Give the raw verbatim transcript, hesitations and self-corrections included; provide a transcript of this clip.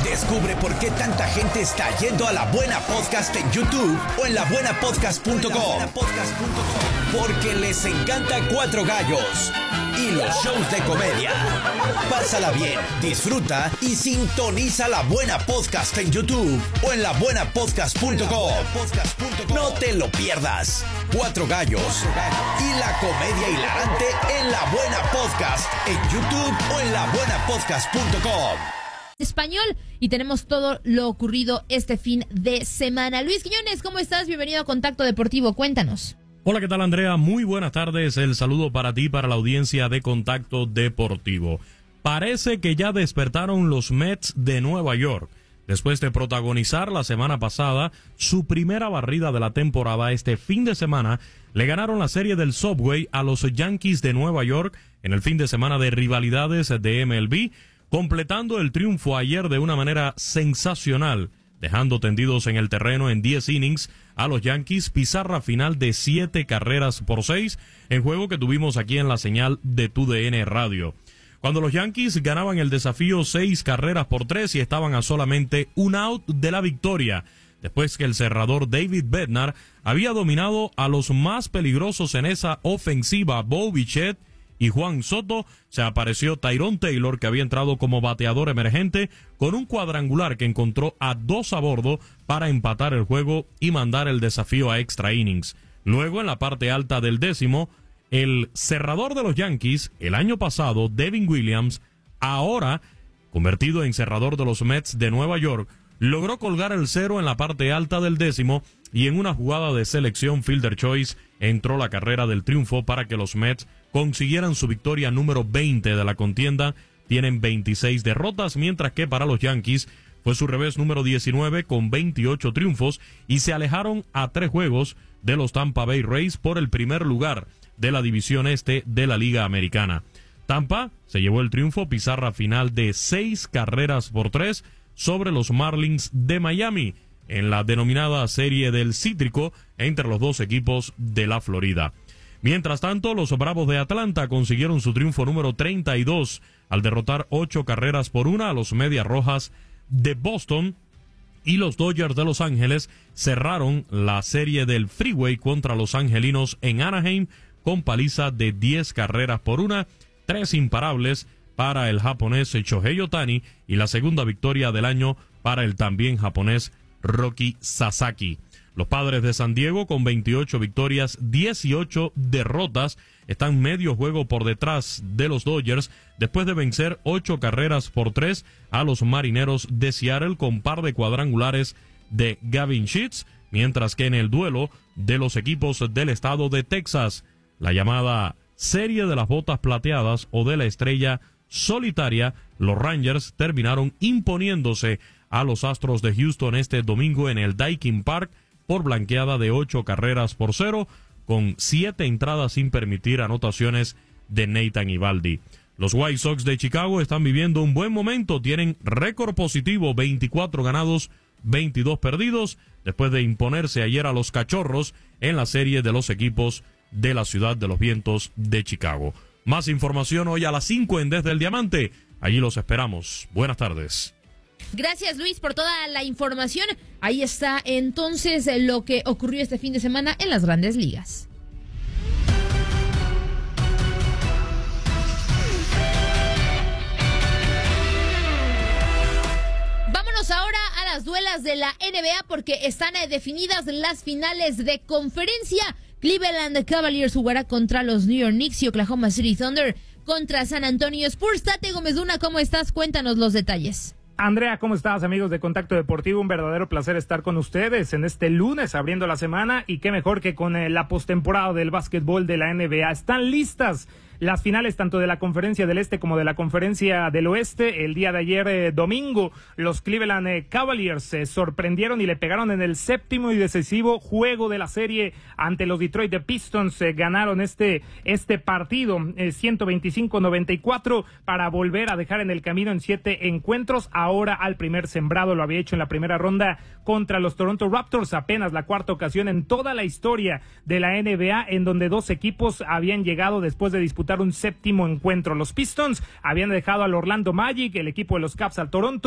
Descubre por qué tanta gente está yendo a La Buena Podcast en YouTube o en la buena podcast punto com. Porque les encanta Cuatro Gallos y los shows de comedia. Pásala bien, disfruta y sintoniza La Buena Podcast en YouTube o en la buena podcast punto com. No te lo pierdas. Cuatro Gallos y la comedia hilarante en La Buena Podcast en YouTube o en la buena podcast punto com. Español y tenemos todo lo ocurrido este fin de semana. Luis Quiñones, ¿cómo estás? Bienvenido a Contacto Deportivo, cuéntanos. Hola, ¿qué tal, Andrea? Muy buenas tardes, el saludo para ti, para la audiencia de Contacto Deportivo. Parece que ya despertaron los Mets de Nueva York. Después de protagonizar la semana pasada su primera barrida de la temporada, este fin de semana le ganaron la serie del Subway a los Yankees de Nueva York en el fin de semana de rivalidades de M L B, completando el triunfo ayer de una manera sensacional, dejando tendidos en el terreno en diez innings a los Yankees, pizarra final de siete carreras por seis, en juego que tuvimos aquí en la señal de Tu D N Radio. Cuando los Yankees ganaban el desafío seis carreras por tres y estaban a solamente un out de la victoria, después que el cerrador David Bednar había dominado a los más peligrosos en esa ofensiva, Bo Bichette y Juan Soto, se apareció Tyrone Taylor, que había entrado como bateador emergente con un cuadrangular que encontró a dos a bordo para empatar el juego y mandar el desafío a extra innings. Luego, en la parte alta del décimo, el cerrador de los Yankees, el año pasado, Devin Williams, ahora convertido en cerrador de los Mets de Nueva York, logró colgar el cero en la parte alta del décimo y en una jugada de selección Fielder Choice entró la carrera del triunfo para que los Mets consiguieran su victoria número veinte de la contienda. Tienen veintiséis derrotas, mientras que para los Yankees fue su revés número diecinueve con veintiocho triunfos y se alejaron a tres juegos de los Tampa Bay Rays por el primer lugar de la división este de la Liga Americana. Tampa se llevó el triunfo, pizarra final de seis carreras por tres sobre los Marlins de Miami en la denominada serie del Cítrico entre los dos equipos de la Florida. Mientras tanto, los Bravos de Atlanta consiguieron su triunfo número treinta y dos al derrotar ocho carreras por una a los Medias Rojas de Boston, y los Dodgers de Los Ángeles cerraron la serie del Freeway contra los angelinos en Anaheim con paliza de diez carreras por una, tres imparables para el japonés Shohei Ohtani y la segunda victoria del año para el también japonés Roki Sasaki. Los Padres de San Diego, con veintiocho victorias, dieciocho derrotas, están medio juego por detrás de los Dodgers después de vencer ocho carreras por tres a los Marineros de Seattle con par de cuadrangulares de Gavin Sheets, mientras que en el duelo de los equipos del estado de Texas, la llamada serie de las botas plateadas o de la estrella solitaria, los Rangers terminaron imponiéndose a los Astros de Houston este domingo en el Daikin Park por blanqueada de ocho carreras por cero, con siete entradas sin permitir anotaciones de Nathan Eovaldi. Los White Sox de Chicago están viviendo un buen momento, tienen récord positivo, veinticuatro ganados, veintidós perdidos, después de imponerse ayer a los Cachorros en la serie de los equipos de la Ciudad de los Vientos de Chicago. Más información hoy a las cinco en Desde el Diamante. Allí los esperamos. Buenas tardes. Gracias, Luis, por toda la información. Ahí está entonces lo que ocurrió este fin de semana en las Grandes Ligas. Vámonos ahora a las duelas de la N B A porque están definidas las finales de conferencia. Cleveland Cavaliers jugará contra los New York Knicks y Oklahoma City Thunder contra San Antonio Spurs. Tate Gómez Luna, ¿cómo estás? Cuéntanos los detalles. Andrea, ¿cómo estás, amigos de Contacto Deportivo? Un verdadero placer estar con ustedes en este lunes abriendo la semana, y qué mejor que con eh, la postemporada del básquetbol de la N B A. Están listas las finales tanto de la Conferencia del Este como de la Conferencia del Oeste. El día de ayer, eh, domingo, los Cleveland eh, Cavaliers se eh, sorprendieron y le pegaron en el séptimo y decisivo juego de la serie ante los Detroit Pistons. Eh, ganaron este, este partido eh, ciento veinticinco noventa y cuatro para volver a dejar en el camino en siete encuentros. Ahora al primer sembrado, lo había hecho en la primera ronda contra los Toronto Raptors, apenas la cuarta ocasión en toda la historia de la N B A en donde dos equipos habían llegado después de disputar un séptimo encuentro. Los Pistons habían dejado al Orlando Magic, el equipo de los Caps al Toronto,